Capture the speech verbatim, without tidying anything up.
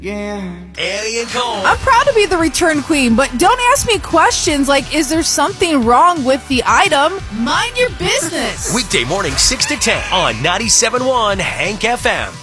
Yeah. Annie and Cole. I'm proud to be the return queen, but don't ask me questions like, is there something wrong with the item? Mind your business. Weekday morning six to ten on ninety-seven point one Hank F M.